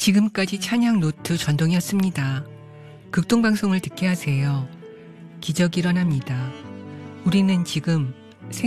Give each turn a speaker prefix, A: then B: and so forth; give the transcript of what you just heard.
A: 지금까지 찬양 노트 전동이었습니다. 극동방송을 듣게 하세요. 기적이 일어납니다. 우리는 지금